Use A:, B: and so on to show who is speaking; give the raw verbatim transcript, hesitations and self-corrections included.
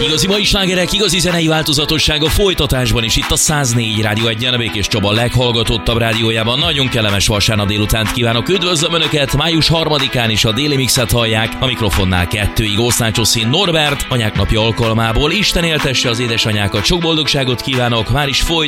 A: Igazi mai slágerek, igazi zenei változatosság a folytatásban is itt a száz négy Rádió egyen, a Békés Csaba leghallgatottabb rádiójában. Nagyon kellemes vasárnap délutánt kívánok, üdvözlöm Önöket, május harmadikán is a Déli Mixet hallják, a mikrofonnál kettőig Osztácsoszín Norbert, anyák napja alkalmából. Isten éltesse az édesanyákat, sok boldogságot kívánok, már is folyt